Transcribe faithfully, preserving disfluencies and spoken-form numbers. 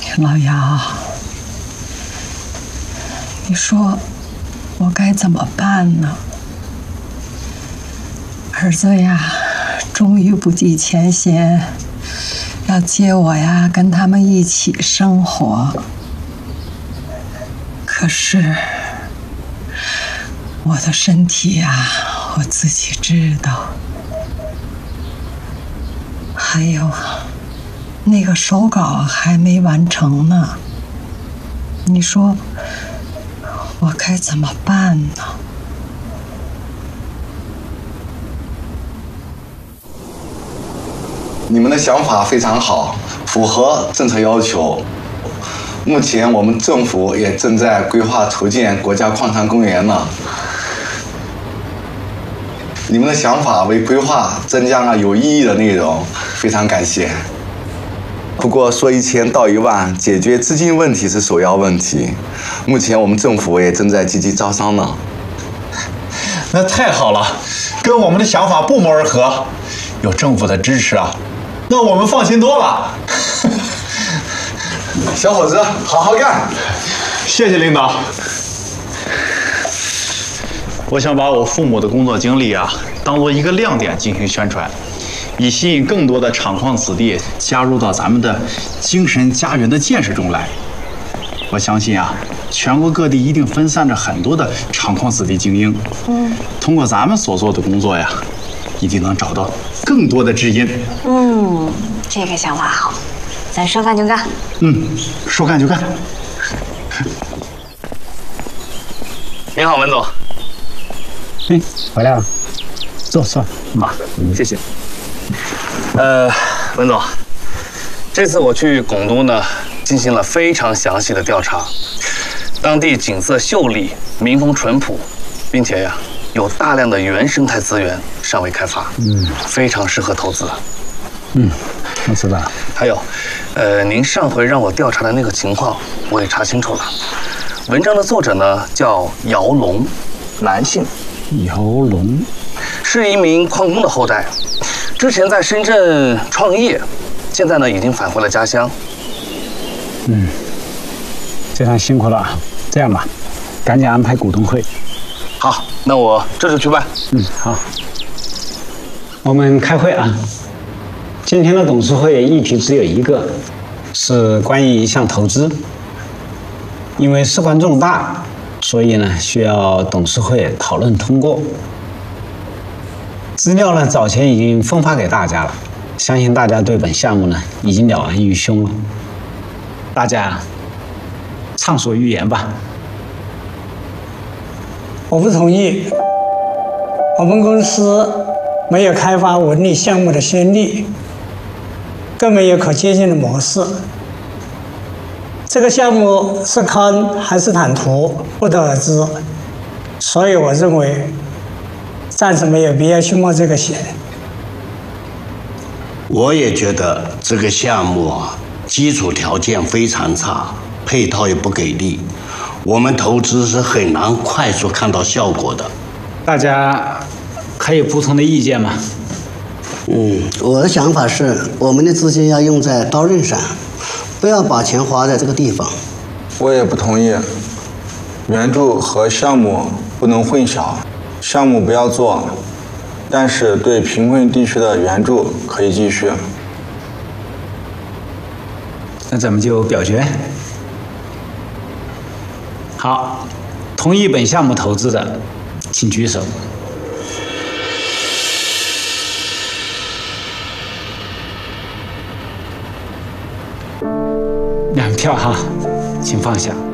老姚，你说我该怎么办呢？儿子呀，终于不计前嫌，要接我呀，跟他们一起生活。可是我的身体呀，我自己知道。还有，那个手稿还没完成呢。你说我该怎么办呢？ 你们的想法非常好，符合政策要求。目前我们政府也正在规划筹建国家矿产公园呢。你们的想法为规划增加了有意义的内容，非常感谢。不过说一千道一万，解决资金问题是首要问题。目前我们政府也正在积极招商呢。 那太好了，跟我们的想法不谋而合。有政府的支持啊，那我们放心多了。 小伙子，好好干！ 谢谢领导。我想把我父母的工作经历啊，当做一个亮点进行宣传，以吸引更多的厂矿子弟加入到咱们的精神家园的建设中来。我相信啊，全国各地一定分散着很多的厂矿子弟精英。嗯，通过咱们所做的工作呀，一定能找到更多的知音。 嗯，这个想法好，咱说干就干。 嗯，说干就干。 你好，文总。 哎，回来了，坐坐。 啊，谢谢。呃，文总，这次我去拱都呢，进行了非常详细的调查，当地景色秀丽，民风淳朴，并且呀，有大量的原生态资源尚未开发，嗯，非常适合投资。 嗯，我知道。 还有，呃，您上回让我调查的那个情况，我也查清楚了。文章的作者呢叫姚龙，男性。 姚龙是一名矿工的后代，之前在深圳创业，现在呢已经返回了家乡。 嗯，非常辛苦了。这样吧，赶紧安排股东会。 好，那我这就去办。 嗯，好。我们开会啊。今天的董事会议题只有一个，是关于一项投资。因为事关重大，所以呢需要董事会讨论通过。资料呢早前已经分发给大家了，相信大家对本项目呢已经了然于胸了。大家畅所欲言吧。 我不同意。我们公司没有开发文旅项目的先例，更没有可借鉴的模式。这个项目是坑还是坦途，不得而知。所以我认为，暂时没有必要去冒这个险。 我也觉得这个项目啊，基础条件非常差，配套也不给力，我们投资是很难快速看到效果的。 大家还有不同的意见吗？ 嗯，我的想法是，我们的资金要用在刀刃上，不要把钱花在这个地方。 我也不同意，援助和项目不能混淆，项目不要做，但是对贫困地区的援助可以继续。 那咱们就表决。好，同意本项目投资的，请举手。两票哈，请放下。